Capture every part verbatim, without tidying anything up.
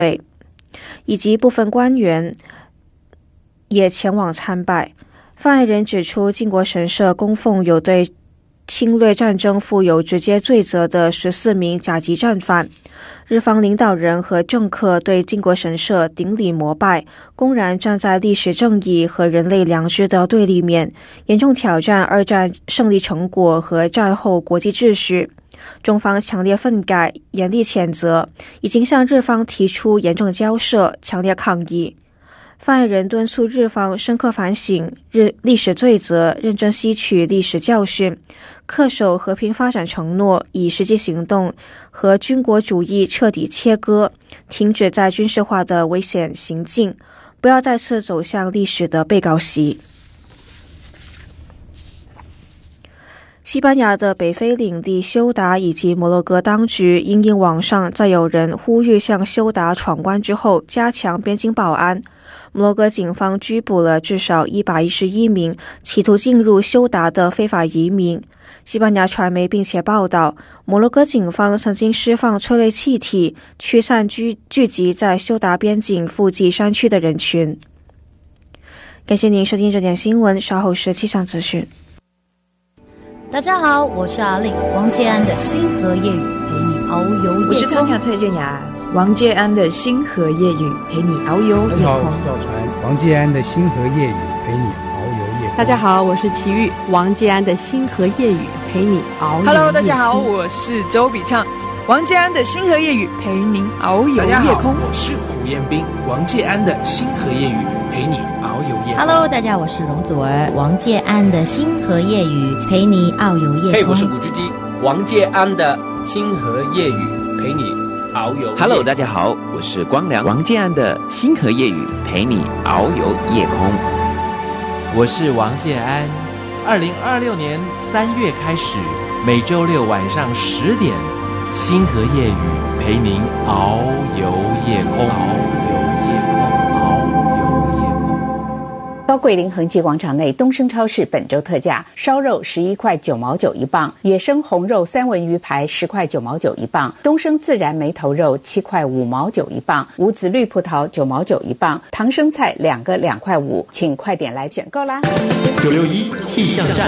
以及部分官员也前往参拜。发言人指出，靖国神社供奉有对侵略战争负有直接罪责的十四名甲级战犯，日方领导人和政客对靖国神社顶礼膜拜，公然站在历史正义和人类良知的对立面，严重挑战二战胜利成果和战后国际秩序。中方强烈愤慨，严厉谴责，已经向日方提出严正交涉，强烈抗议。发言人敦促日方深刻反省日历史罪责，认真吸取历史教训，恪守和平发展承诺，以实际行动和军国主义彻底切割，停止在军事化的危险行径，不要再次走向历史的被告席。西班牙的北非领地休达以及摩洛哥当局因应网上再有人呼吁向休达闯关之后，加强边境保安。摩洛哥警方拘捕了至少一百一十一名企图进入休达的非法移民。西班牙传媒并且报道，摩洛哥警方曾经释放催泪气体，驱散聚聚集在休达边境附近山区的人群。感谢您收听这点新闻，稍后是气象资讯。 大家好，我是阿令，王建安的星河夜雨陪你遨游夜空。 我是汤雅蔡健雅，王建安的星河夜雨陪你遨游夜空。 大家好，我是赵传，王建安的星河夜雨陪你遨游夜空。 大家好，我是齐豫，王建安的星河夜雨陪你遨游夜空。 Hello， 大家好，我是周笔畅，王建安的星河夜雨陪您遨游夜空。 大家好，我是胡彦斌，王建安的星河夜雨陪你遨游夜空。 Hello， 大家好，我是容祖儿，王建安的星河夜雨陪你遨游夜空。 嘿，我是古巨基，王建安的星河夜雨陪你遨游。 Hello， 大家好，我是光良，王建安的星河夜雨陪你遨游夜空。 我是王建安，二零二六年三月开始，每周六晚上十点，星河夜雨陪您遨游夜空。 高桂林恒基广场内，东升超市本周特价：烧肉十一块九毛九一磅，野生红肉三文鱼排十块九毛九一磅，东升自然梅头肉七块五毛九一磅，无籽绿葡萄九毛九一磅，唐生菜两个两块五，请快点来选购啦！ 九六一气象站。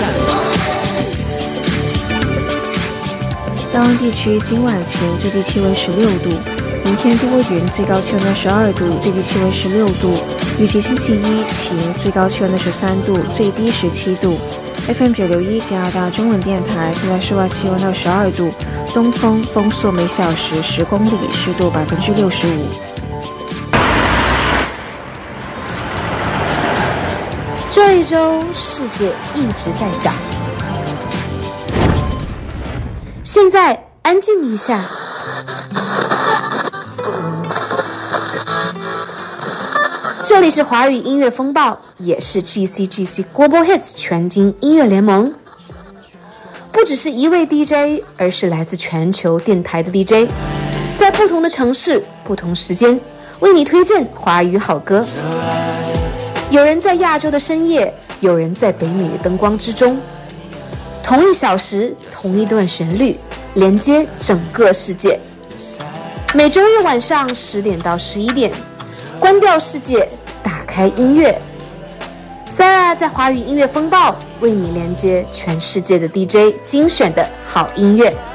大安地区今晚晴，最低气温十六度。明天多云，最高气温二十二度，最低气温十六度。预计星期一晴，最高气温二十三度，最低十七度。F M 九六一加拿大中文电台，现在室外气温二十二度，东风，风速每小时十公里，湿度百分之六十五。 这一周世界一直在响，现在安静一下。这里是华语音乐风暴，也是 G C G C Global Hits 全金音乐联盟。不只是一位 D J， 而是来自全球电台的 D J， 在不同的城市、不同时间，为你推荐华语好歌。有人在亚洲的深夜，有人在北美的灯光之中。同一小时，同一段旋律，连接整个世界。每周日晚上十点到十一点，关掉世界，打开音乐。Sarah 在华语音乐风暴为你连接全世界的 D J 精选的好音乐。